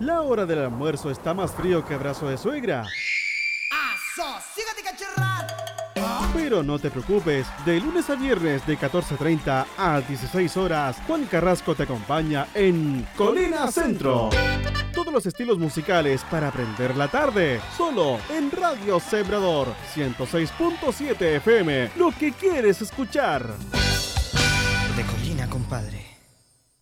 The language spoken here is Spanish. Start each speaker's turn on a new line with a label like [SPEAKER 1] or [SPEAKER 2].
[SPEAKER 1] La hora del almuerzo está más frío que abrazo de suegra.
[SPEAKER 2] ¡Sígate, cachorra!
[SPEAKER 1] Pero no te preocupes, de lunes a viernes de 14:30 a 16 horas, Juan Carrasco te acompaña en Colina Centro. Todos los estilos musicales para aprender la tarde, solo en Radio Sembrador 106.7 FM, lo que quieres escuchar.
[SPEAKER 2] De Colina, compadre.